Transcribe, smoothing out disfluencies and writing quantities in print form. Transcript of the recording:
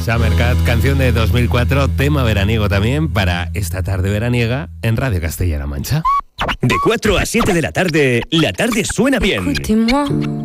Summer Cat, canción de 2004, tema veraniego también para esta tarde veraniega en Radio Castilla-La Mancha. De 4 a 7 de la tarde suena bien. Écoutez-moi,